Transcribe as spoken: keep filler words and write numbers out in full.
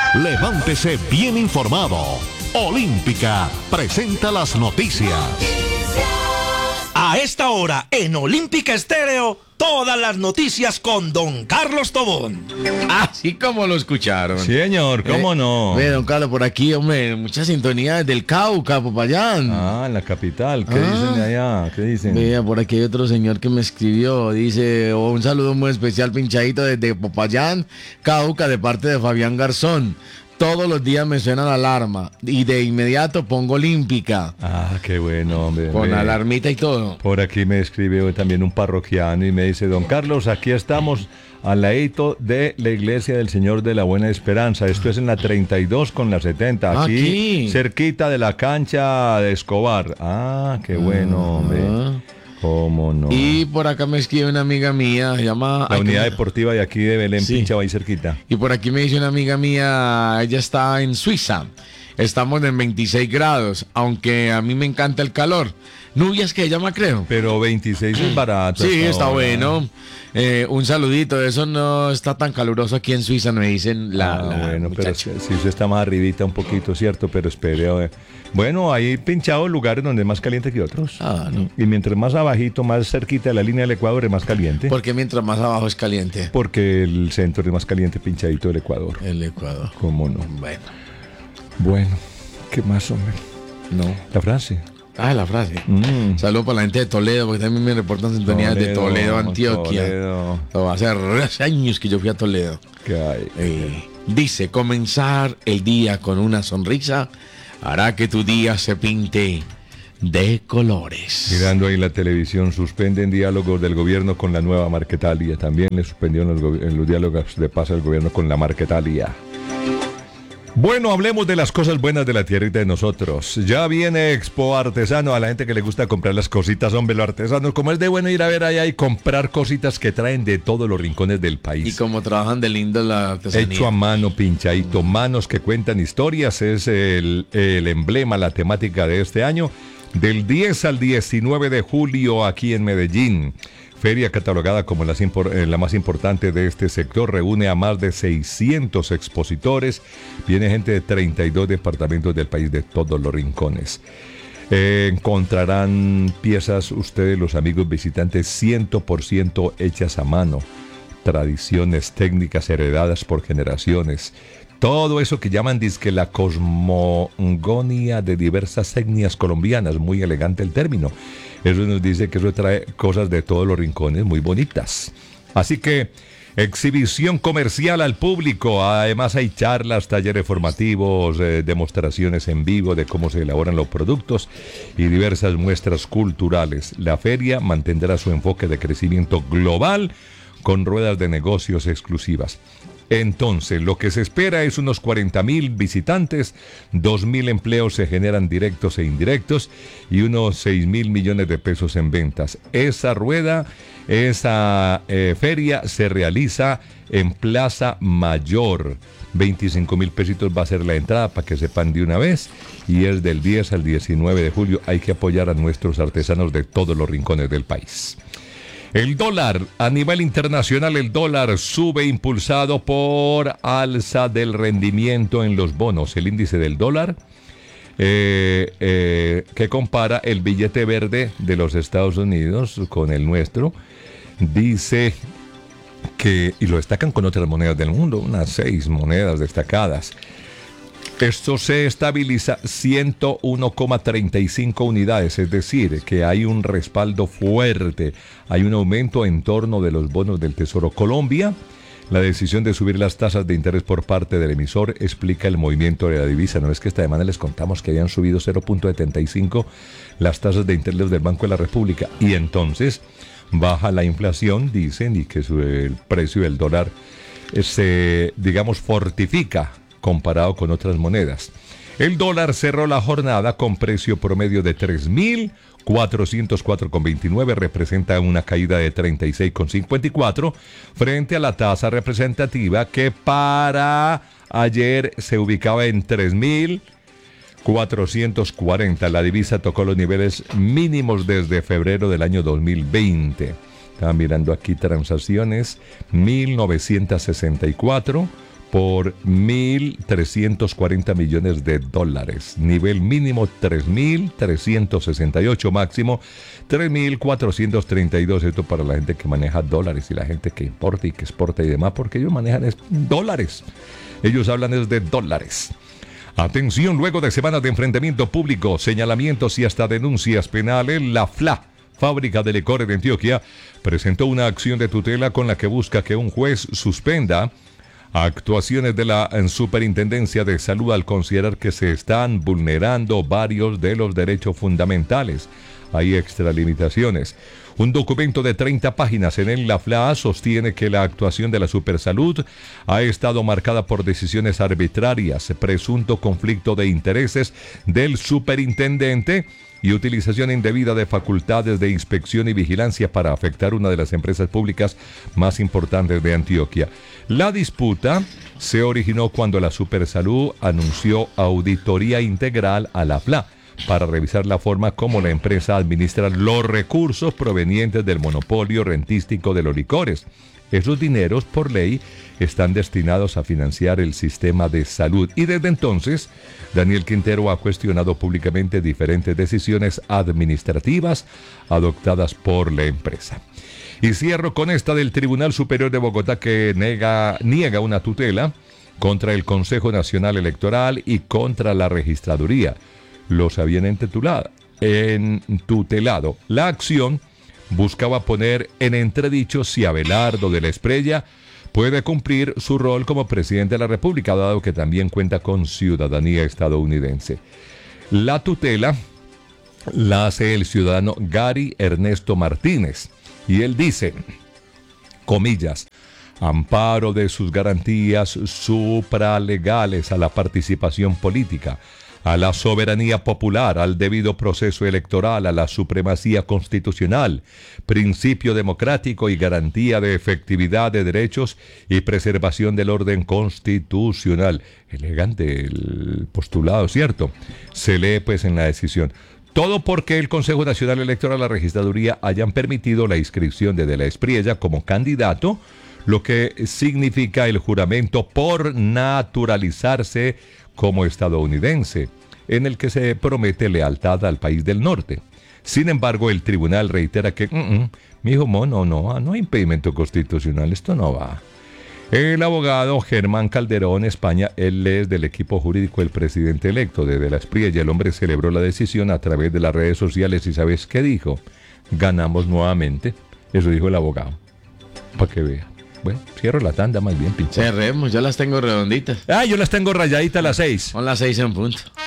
Levántese bien informado. Olímpica presenta las noticias. A esta hora, en Olímpica Estéreo, todas las noticias con don Carlos Tobón. Así como lo escucharon. Sí, señor, ¿cómo eh, no? Ve, don Carlos, por aquí, hombre, muchas sintonías del Cauca, Popayán. Ah, en la capital, ¿qué Ah. dicen de allá? ¿Qué dicen? Vea, por aquí hay otro señor que me escribió, dice, oh, un saludo muy especial, pinchadito desde Popayán, Cauca, de parte de Fabián Garzón. Todos los días me suena la alarma y de inmediato pongo Olímpica. Ah, qué bueno, hombre. Con Ve. alarmita y todo. Por aquí me escribe también un parroquiano y me dice, don Carlos, aquí estamos al ladito de la iglesia del Señor de la Buena Esperanza. Esto es en la treinta y dos con la setenta, aquí, Aquí. cerquita de la cancha de Escobar. Ah, qué bueno, hombre. Ah. ¿Cómo no? Y por acá me escribe una amiga mía, se llama... La ay, unidad ¿cómo? deportiva de aquí de Belén, Sí. pincha, va ahí cerquita. Y por aquí me dice una amiga mía, ella está en Suiza. Estamos en veintiséis grados, aunque a mí me encanta el calor. Nubias que se llama, creo. Pero veintiséis es barato. Sí, hasta está ahora. bueno. Eh, un saludito, eso no está tan caluroso aquí en Suiza, me dicen la, Ah, la bueno, pero muchacha. si usted está más arribita un poquito, ¿cierto? Pero espere. eh. Bueno, hay pinchados lugares donde es más caliente que otros. Ah, no. Y mientras más abajito, más cerquita de la línea del Ecuador es más caliente. Porque mientras más abajo es caliente. Porque el centro es más caliente pinchadito del Ecuador. El Ecuador. ¿Cómo no? Bueno, Bueno, ¿qué más, hombre? no. La frase. Ah, la frase. Mm. Saludos para la gente de Toledo, porque también me reportan sintonías de Toledo, Antioquia. Toledo. Oh, hace hace años que yo fui a Toledo. ¿Qué hay? Eh, dice, comenzar el día con una sonrisa hará que tu día se pinte de colores. Mirando ahí la televisión, suspenden diálogos del gobierno con la nueva Marquetalia. También le suspendieron los, go- los diálogos de paz al gobierno con la Marquetalia. Bueno, hablemos de las cosas buenas de la tierrita de nosotros. Ya viene Expo Artesano, a la gente que le gusta comprar las cositas, hombre, los artesanos. Como es de bueno ir a ver allá y comprar cositas que traen de todos los rincones del país. Y como trabajan de lindo la artesanía. Hecho a mano, pinchadito, manos que cuentan historias, es el, el emblema, la temática de este año, del diez al diecinueve de julio aquí en Medellín. Feria catalogada como la, impor- eh, la más importante de este sector, reúne a más de seiscientos expositores, viene gente de treinta y dos departamentos del país, de todos los rincones. Eh, encontrarán piezas ustedes, los amigos visitantes, cien por ciento hechas a mano, tradiciones, técnicas heredadas por generaciones. Todo eso que llaman dizque la cosmogonia de diversas etnias colombianas, muy elegante el término. Eso nos dice que eso trae cosas de todos los rincones muy bonitas. Así que, exhibición comercial al público. Además hay charlas, talleres formativos, eh, demostraciones en vivo de cómo se elaboran los productos y diversas muestras culturales. La feria mantendrá su enfoque de crecimiento global con ruedas de negocios exclusivas. Entonces, lo que se espera es unos cuarenta mil visitantes, dos mil empleos se generan directos e indirectos y unos seis mil millones de pesos en ventas. Esa rueda, esa eh, feria se realiza en Plaza Mayor. veinticinco mil pesitos va a ser la entrada para que sepan de una vez y es del diez al diecinueve de julio. Hay que apoyar a nuestros artesanos de todos los rincones del país. El dólar, a nivel internacional, el dólar sube impulsado por alza del rendimiento en los bonos. El índice del dólar, eh, eh, que compara el billete verde de los Estados Unidos con el nuestro, dice que, y lo destacan con otras monedas del mundo, unas seis monedas destacadas. Esto se estabiliza ciento uno coma treinta y cinco unidades, es decir, que hay un respaldo fuerte, hay un aumento en torno de los bonos del Tesoro. Colombia, la decisión de subir las tasas de interés por parte del emisor explica el movimiento de la divisa. No es que esta semana les contamos que habían subido cero punto setenta y cinco las tasas de interés del Banco de la República y entonces baja la inflación, dicen, y que sube el precio del dólar se, digamos, fortifica comparado con otras monedas. El dólar cerró la jornada con precio promedio de tres mil cuatrocientos cuatro con veintinueve, representa una caída de treinta y seis con cincuenta y cuatro frente a la tasa representativa que para ayer se ubicaba en tres mil cuatrocientos cuarenta. La divisa tocó los niveles mínimos desde febrero del año dos mil veinte. Estaba mirando aquí transacciones, mil novecientos sesenta y cuatro por mil trescientos cuarenta millones de dólares. Nivel mínimo tres mil trescientos sesenta y ocho, máximo tres mil cuatrocientos treinta y dos. Esto para la gente que maneja dólares y la gente que importa y que exporta y demás, porque ellos manejan es dólares. Ellos hablan es de dólares. Atención, luego de semanas de enfrentamiento público, señalamientos y hasta denuncias penales, la F L A, Fábrica de Licores de Antioquia, presentó una acción de tutela con la que busca que un juez suspenda actuaciones de la Superintendencia de Salud al considerar que se están vulnerando varios de los derechos fundamentales. Hay extralimitaciones. Un documento de treinta páginas en el la F L A sostiene que la actuación de la Supersalud ha estado marcada por decisiones arbitrarias, presunto conflicto de intereses del superintendente y utilización indebida de facultades de inspección y vigilancia para afectar una de las empresas públicas más importantes de Antioquia. La disputa se originó cuando la Supersalud anunció auditoría integral a la F L A para revisar la forma como la empresa administra los recursos provenientes del monopolio rentístico de los licores. Esos dineros, por ley, están destinados a financiar el sistema de salud. Y desde entonces, Daniel Quintero ha cuestionado públicamente diferentes decisiones administrativas adoptadas por la empresa. Y cierro con esta del Tribunal Superior de Bogotá, que nega, niega una tutela contra el Consejo Nacional Electoral y contra la Registraduría. Los habían entitulado, entutelado. La acción buscaba poner en entredicho si Abelardo de la Espriella puede cumplir su rol como presidente de la República, dado que también cuenta con ciudadanía estadounidense. La tutela la hace el ciudadano Gary Ernesto Martínez, y él dice, comillas, amparo de sus garantías supralegales a la participación política, a la soberanía popular, al debido proceso electoral, a la supremacía constitucional, principio democrático y garantía de efectividad de derechos y preservación del orden constitucional. Elegante el postulado, ¿cierto? Se lee pues en la decisión. Todo porque el Consejo Nacional Electoral, la Registraduría, hayan permitido la inscripción de De la Espriella como candidato, lo que significa el juramento por naturalizarse como estadounidense, en el que se promete lealtad al país del norte. Sin embargo, el tribunal reitera que, mm, mm, mijo, no, no, no hay impedimento constitucional, esto no va. El abogado Germán Calderón, España, él es del equipo jurídico del presidente electo de De la Espriella. El hombre celebró la decisión a través de las redes sociales y ¿sabes qué dijo? Ganamos nuevamente. Eso dijo el abogado. Para que vea. Bueno, cierro la tanda más bien, pinche. Cerremos, yo las tengo redonditas. Ah, yo las tengo rayaditas a las seis. Son las seis en punto.